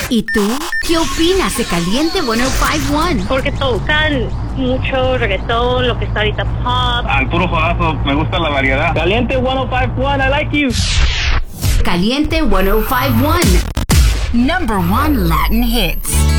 ¿Y tú? ¿Qué opinas de Caliente 105.1? Porque tocan mucho reggaetón, lo que está ahorita pop. Al puro jodazo, me gusta la variedad. Caliente 105.1, I like you. Caliente 105.1. Number 1 Latin hits.